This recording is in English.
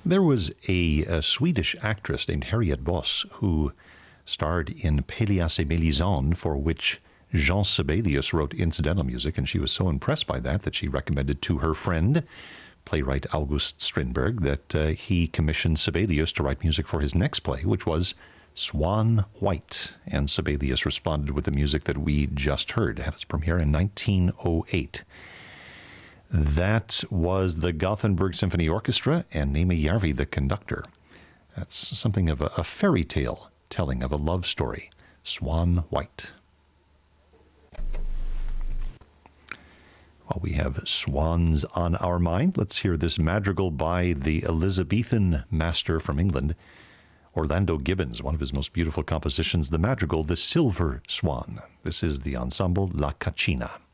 There was a Swedish actress named Harriet Boss who starred in Pélias et Mélisande, for which Jean Sibelius wrote incidental music, and she was so impressed by that she recommended to her friend, playwright August Strindberg, that he commissioned Sibelius to write music for his next play, which was Swan White. And Sibelius responded with the music that we just heard. It had its premiere in 1908. That was the Gothenburg Symphony Orchestra and Némi Järvi, the conductor. That's something of a fairy tale telling of a love story, Swan White. While we have swans on our mind, let's hear this madrigal by the Elizabethan master from England, Orlando Gibbons, one of his most beautiful compositions, the madrigal, The Silver Swan. This is the ensemble La Caccina.